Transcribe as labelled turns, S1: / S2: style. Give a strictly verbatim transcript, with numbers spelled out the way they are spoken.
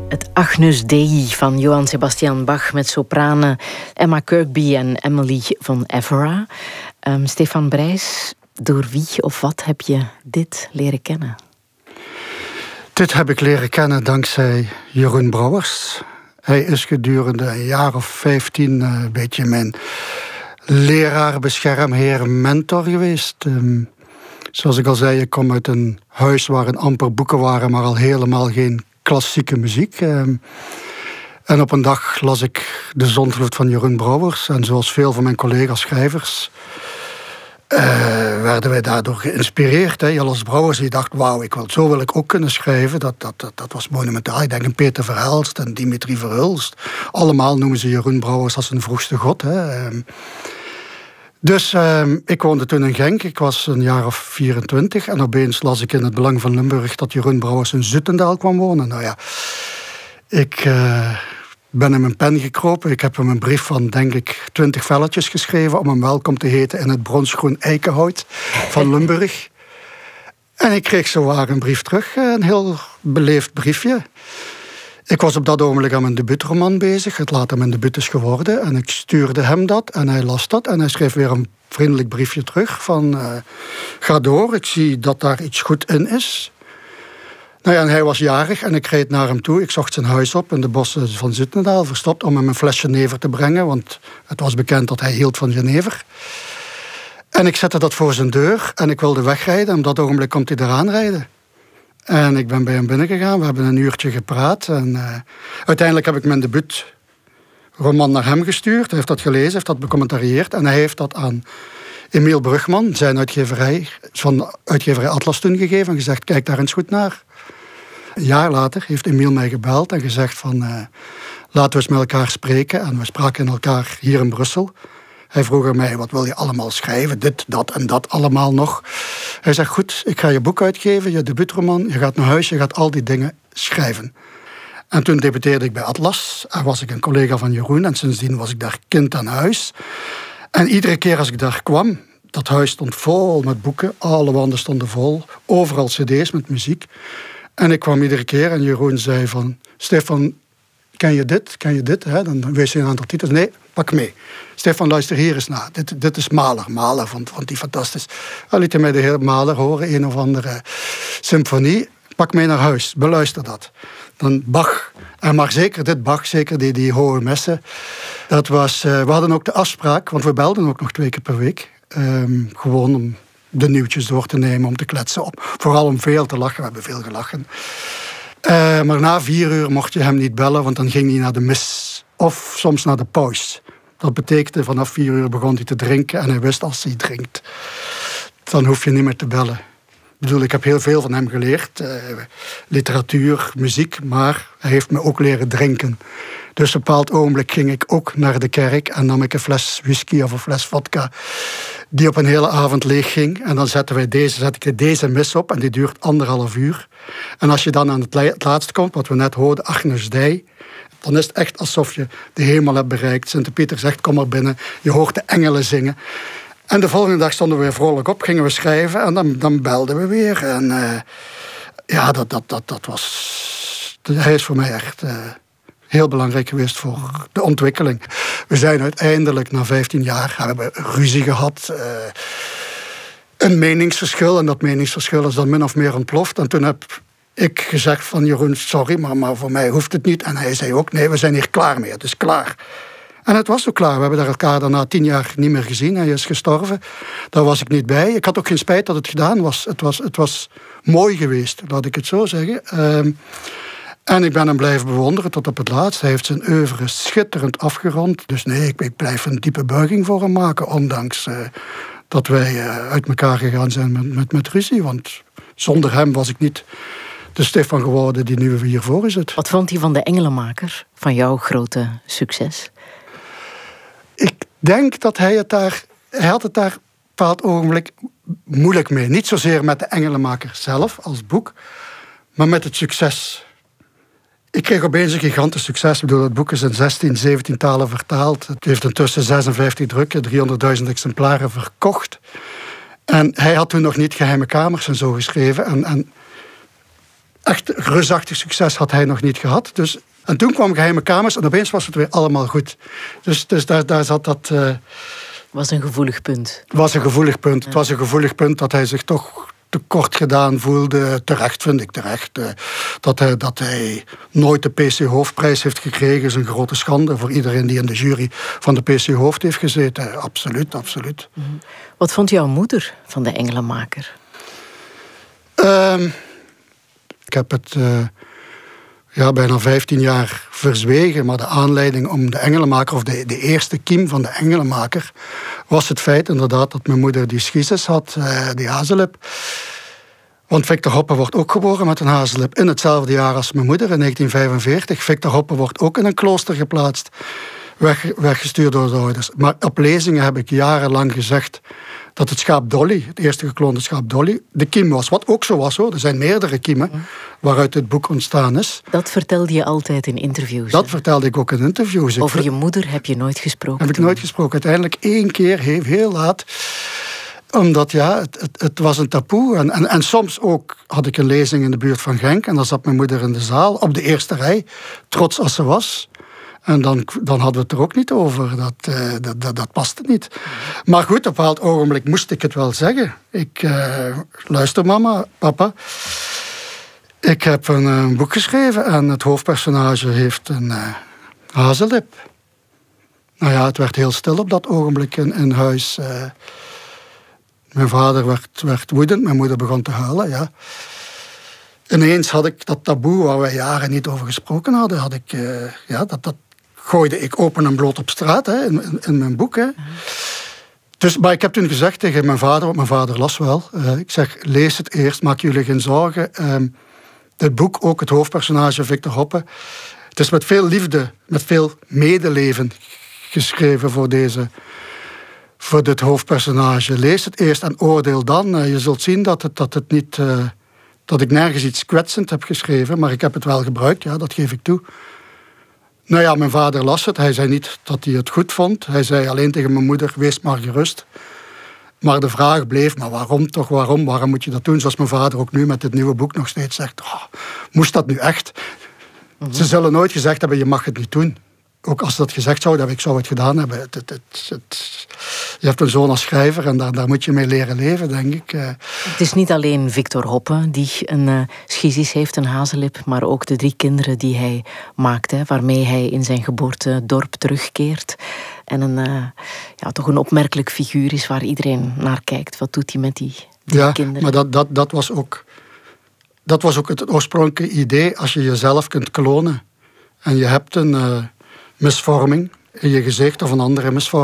S1: Het Agnus Dei van Johann Sebastian Bach met sopranen Emma Kirkby en Emily van Evora. Um, Stefan Brijs, door wie of wat heb je dit leren kennen?
S2: Dit heb ik leren kennen dankzij Jeroen Brouwers. Hij is gedurende een jaar of vijftien uh, een beetje mijn leraar, beschermheer, mentor geweest. Um, zoals ik al zei, ik kom uit een huis waar een amper boeken waren, maar al helemaal geen klassieke muziek. Um, en op een dag las ik De Zondvloed van Jeroen Brouwers. En zoals veel van mijn collega's schrijvers Uh, werden wij daardoor geïnspireerd. Hè. Je las Brouwers en je dacht, wauw, ik wil, zo wil ik ook kunnen schrijven. Dat, dat, dat, dat was monumentaal. Ik denk aan Peter Verhelst en Dimitri Verhulst. Allemaal noemen ze Jeroen Brouwers als een vroegste god. Hè. Um, dus um, ik woonde toen in Genk. Ik was een jaar of vierentwintig. En opeens las ik in het Belang van Limburg dat Jeroen Brouwers in Zoetendaal kwam wonen. Nou ja, ik Uh, ben in mijn pen gekropen. Ik heb hem een brief van, denk ik, twintig velletjes geschreven om hem welkom te heten in het bronsgroen eikenhout van Limburg. En ik kreeg zowaar een brief terug, een heel beleefd briefje. Ik was op dat ogenblik aan mijn debuutroman bezig, het later mijn debuut is geworden. En ik stuurde hem dat en hij las dat en hij schreef weer een vriendelijk briefje terug van Uh, ga door, ik zie dat daar iets goed in is. Nou ja, en hij was jarig en ik reed naar hem toe. Ik zocht zijn huis op in de bossen van Zoetendaal, verstopt om hem een fles jenever te brengen, want het was bekend dat hij hield van jenever. En ik zette dat voor zijn deur en ik wilde wegrijden. En op dat ogenblik komt hij eraan rijden. En ik ben bij hem binnengegaan, we hebben een uurtje gepraat. En uh, uiteindelijk heb ik mijn debuutroman naar hem gestuurd. Hij heeft dat gelezen, heeft dat becommentarieerd en hij heeft dat aan Emiel Brugman, zijn uitgeverij, van uitgeverij Atlas toen gegeven en gezegd, kijk daar eens goed naar. Een jaar later heeft Emiel mij gebeld en gezegd van Uh, laten we eens met elkaar spreken. En we spraken in elkaar hier in Brussel. Hij vroeg aan mij, wat wil je allemaal schrijven? Dit, dat en dat allemaal nog. Hij zegt, goed, ik ga je boek uitgeven, je debuutroman. Je gaat naar huis, je gaat al die dingen schrijven. En toen debuteerde ik bij Atlas. En was ik een collega van Jeroen. En sindsdien was ik daar kind aan huis. En iedere keer als ik daar kwam, dat huis stond vol met boeken. Alle wanden stonden vol. Overal cd's met muziek. En ik kwam iedere keer en Jeroen zei van, Stefan, ken je dit? Ken je dit? He, dan wees je een aantal titels. Nee, pak mee. Stefan, luister hier eens naar. Dit, dit is Mahler. Mahler vond, vond die fantastisch. Hij liet mij de heer Mahler horen, een of andere symfonie. Pak mee naar huis, beluister dat. Dan Bach. En maar zeker dit Bach, zeker die, die hoge messen. Dat was, uh, we hadden ook de afspraak, want we belden ook nog twee keer per week. Um, gewoon om de nieuwtjes door te nemen, om te kletsen op. Vooral om veel te lachen, we hebben veel gelachen. Uh, maar na vier uur mocht je hem niet bellen, want dan ging hij naar de mis. Of soms naar de pauze. Dat betekende, vanaf vier uur begon hij te drinken en hij wist als hij drinkt, dan hoef je niet meer te bellen. Ik bedoel, ik heb heel veel van hem geleerd. Uh, literatuur, muziek, maar hij heeft me ook leren drinken. Dus op een bepaald ogenblik ging ik ook naar de kerk en nam ik een fles whisky of een fles vodka die op een hele avond leeg ging. En dan zetten wij deze, zet ik deze mis op en die duurt anderhalf uur. En als je dan aan het, la- het laatste komt, wat we net hoorden, Agnus Dei, dan is het echt alsof je de hemel hebt bereikt. Sint-Pieter zegt, kom maar binnen. Je hoort de engelen zingen. En de volgende dag stonden we weer vrolijk op, gingen we schrijven en dan, dan belden we weer. En uh, ja, dat, dat, dat, dat was... Hij is voor mij echt Uh, heel belangrijk geweest voor de ontwikkeling. We zijn uiteindelijk na vijftien jaar we hebben ruzie gehad. Uh, een meningsverschil. En dat meningsverschil is dan min of meer ontploft. En toen heb ik gezegd van Jeroen, sorry, maar, maar voor mij hoeft het niet. En hij zei ook, nee, we zijn hier klaar mee. Het is klaar. En het was ook klaar. We hebben daar elkaar daarna tien jaar niet meer gezien. Hij is gestorven. Daar was ik niet bij. Ik had ook geen spijt dat het gedaan was. Het was, het was mooi geweest, laat ik het zo zeggen. Uh, En ik ben hem blijven bewonderen tot op het laatst. Hij heeft zijn oeuvre schitterend afgerond. Dus nee, ik, ik blijf een diepe buiging voor hem maken. Ondanks uh, dat wij uh, uit elkaar gegaan zijn met, met, met ruzie. Want zonder hem was ik niet de Stefan geworden die nu hier voor is. Het.
S1: Wat vond hij van de Engelenmaker? Van jouw grote succes?
S2: Ik denk dat hij het daar... Hij had het daar op een bepaald ogenblik moeilijk mee. Niet zozeer met de Engelenmaker zelf als boek, maar met het succes. Ik kreeg opeens een gigantisch succes. Ik bedoel, het boek is in zestien, zeventien talen vertaald. Het heeft intussen zesenvijftig drukken, driehonderdduizend exemplaren verkocht. En hij had toen nog niet Geheime Kamers en zo geschreven. En, en echt reusachtig succes had hij nog niet gehad. Dus, en toen kwam Geheime Kamers en opeens was het weer allemaal goed. Dus, dus daar, daar zat dat... Uh,
S1: was een gevoelig punt.
S2: Het was een gevoelig punt. Ja. Het was een gevoelig punt dat hij zich toch tekort gedaan voelde. Terecht, vind ik terecht. Uh, dat, hij, dat hij nooit de P C Hoofdprijs heeft gekregen is een grote schande voor iedereen die in de jury van de P C Hoofd heeft gezeten. Absoluut, absoluut.
S1: Mm-hmm. Wat vond jouw moeder van de Engelenmaker?
S2: Uh, ik heb het uh, ja, bijna vijftien jaar verzwegen, maar de aanleiding om de Engelenmaker, of de, de eerste kiem van de Engelenmaker, was het feit inderdaad dat mijn moeder die schisis had, uh, die hazellip. Want Victor Hoppe wordt ook geboren met een hazellip in hetzelfde jaar als mijn moeder, in negentien vijfenveertig. Victor Hoppe wordt ook in een klooster geplaatst, weg, weggestuurd door de ouders. Maar op lezingen heb ik jarenlang gezegd dat het schaap Dolly, het eerste gekloonde schaap Dolly, de kiem was. Wat ook zo was hoor. Er zijn meerdere kiemen waaruit dit boek ontstaan is.
S1: Dat vertelde je altijd in interviews.
S2: Dat
S1: hè?
S2: vertelde ik ook in interviews.
S1: Over
S2: ik,
S1: je moeder heb je nooit gesproken?
S2: Heb ik nooit gesproken. Uiteindelijk één keer, heel, heel laat. Omdat ja, het, het, het was een taboe. En, en, en soms ook had ik een lezing in de buurt van Genk. En dan zat mijn moeder in de zaal, op de eerste rij. Trots als ze was. En dan, dan hadden we het er ook niet over. Dat, uh, dat, dat, dat paste niet. Maar goed, op een bepaald ogenblik moest ik het wel zeggen. Ik, uh, luister mama, papa. Ik heb een, een boek geschreven en het hoofdpersonage heeft een uh, hazellip. Nou ja, het werd heel stil op dat ogenblik in, in huis. Uh, mijn vader werd, werd woedend, mijn moeder begon te huilen, ja. Ineens had ik dat taboe waar wij jaren niet over gesproken hadden, had ik, uh, ja, dat, dat gooide ik open en bloot op straat, hè, in, in, in mijn boek. Hè. Dus, maar ik heb toen gezegd tegen mijn vader, want mijn vader las wel, uh, ik zeg, lees het eerst, maak jullie geen zorgen. Um, dit boek, ook het hoofdpersonage Victor Hoppe, het is met veel liefde, met veel medeleven geschreven voor deze, voor dit hoofdpersonage. Lees het eerst en oordeel dan. Uh, je zult zien dat het, dat het niet... Uh, dat ik nergens iets kwetsend heb geschreven, maar ik heb het wel gebruikt, ja, dat geef ik toe. Nou ja, mijn vader las het. Hij zei niet dat hij het goed vond. Hij zei alleen tegen mijn moeder, wees maar gerust. Maar de vraag bleef, maar waarom toch, waarom? Waarom moet je dat doen? Zoals mijn vader ook nu met dit nieuwe boek nog steeds zegt. Oh, moest dat nu echt? Mm-hmm. Ze zullen nooit gezegd hebben, je mag het niet doen. Ook als ze dat gezegd zouden hebben, ik zou het gedaan hebben. Het, het, het, het, je hebt een zoon als schrijver en daar, daar moet je mee leren leven, denk ik.
S1: Het is niet alleen Victor Hoppe die een uh, schisis heeft, een hazellip, maar ook de drie kinderen die hij maakt, hè, waarmee hij in zijn geboortedorp terugkeert. En een, uh, ja, toch een opmerkelijk figuur is waar iedereen naar kijkt. Wat doet hij met die, die
S2: ja,
S1: kinderen? Ja,
S2: maar dat, dat, dat, was ook, dat was ook het oorspronkelijke idee. Als je jezelf kunt klonen en je hebt een uh, misvorming in je gezicht of een andere misvorming,